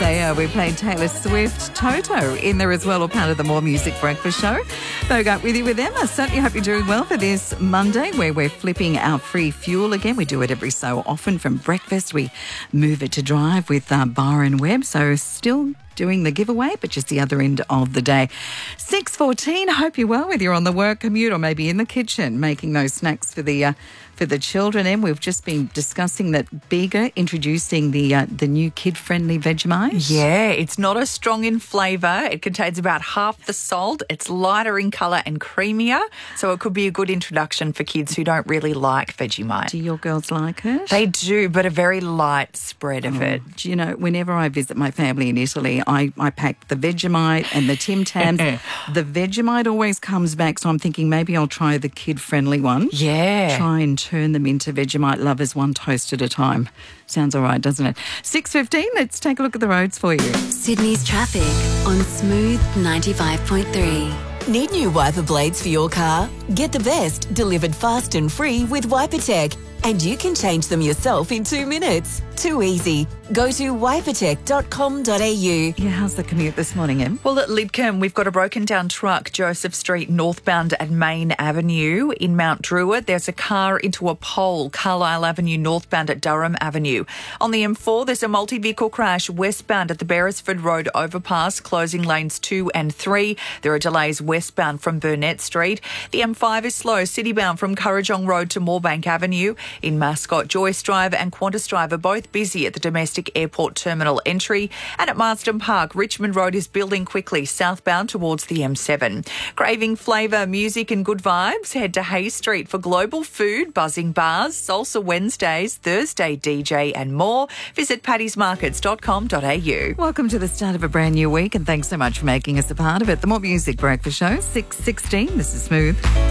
We played Taylor Swift, Toto in there as well, or part of the More Music Breakfast Show. Bogart with you with Emma. Certainly hope you're doing well for this Monday where we're flipping our free fuel again. We do it every so often from breakfast. We move it to drive with Byron Webb. So still doing the giveaway, but just the other end of the day. 6:14. Hope you're well, whether you're on the work commute or maybe in the kitchen making those snacks for the children. And we've just been discussing that Bega introducing the new kid-friendly Vegemite. Yeah, it's not as strong in flavour. It contains about half the salt. It's lighter in colour and creamier, so it could be a good introduction for kids who don't really like Vegemite. Do your girls like it? They do, but a very light spread of it. Do you know, whenever I visit my family in Italy, I pack the Vegemite and the Tim Tams. The Vegemite always comes back, so I'm thinking maybe I'll try the kid-friendly one. Yeah. Try and turn them into Vegemite lovers one toast at a time. Sounds all right, doesn't it? 6:15, let's take a look at the roads for you. Sydney's traffic on Smooth 95.3. Need new wiper blades for your car? Get the best delivered fast and free with WiperTech. And you can change them yourself in 2 minutes. Too easy. Go to wipertech.com.au. Yeah, how's the commute this morning, Em? Well, at Lidcombe, we've got a broken down truck, Joseph Street northbound at Main Avenue. In Mount Druitt, there's a car into a pole, Carlisle Avenue northbound at Durham Avenue. On the M4, there's a multi-vehicle crash westbound at the Beresford Road overpass, closing lanes 2 and 3. There are delays westbound from Burnett Street. The M5 is slow, citybound from Currajong Road to Moorebank Avenue. In Mascot, Joyce Drive and Qantas Drive are both busy at the domestic airport terminal entry. And at Marsden Park, Richmond Road is building quickly southbound towards the M7. Craving flavour, music and good vibes? Head to Hay Street for global food, buzzing bars, salsa Wednesdays, Thursday DJ and more. Visit paddysmarkets.com.au. Welcome to the start of a brand new week and thanks so much for making us a part of it. The More Music Breakfast Show, 6:16. This is Smooth.